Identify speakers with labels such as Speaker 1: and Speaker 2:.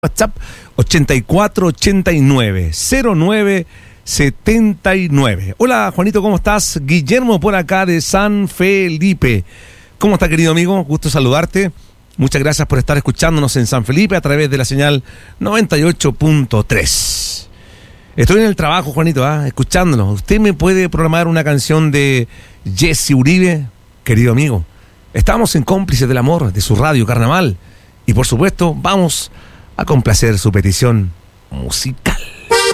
Speaker 1: WhatsApp 8489-0979. Hola Juanito, ¿cómo estás? Guillermo por acá de San Felipe. ¿Cómo está, querido amigo? Gusto saludarte. Muchas gracias por estar escuchándonos en San Felipe a través de la señal 98.3. Estoy en el trabajo, Juanito, escuchándonos. ¿Usted me puede programar una canción de Jesse Uribe, querido amigo? Estamos en Cómplices del Amor, de su radio Carnaval. Y por supuesto, vamos a complacer su petición musical.